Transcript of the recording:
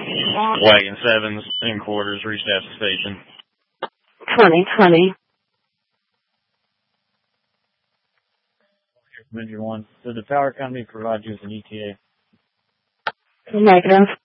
Wagon 7's in quarters, reached out to station. 2020. Major 1. Did the power company provide you with an ETA? Negative.